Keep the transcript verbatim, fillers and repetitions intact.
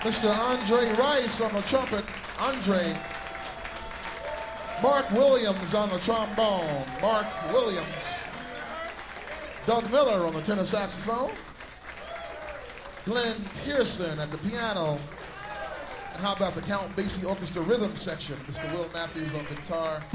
Mister Andre Rice on the trumpet. Andre. Mark Williams on the trombone. Mark Williams. Doug Miller on the tenor saxophone. Glenn Pearson at the piano. And how about the Count Basie Orchestra rhythm section? Mister Will Matthews on guitar.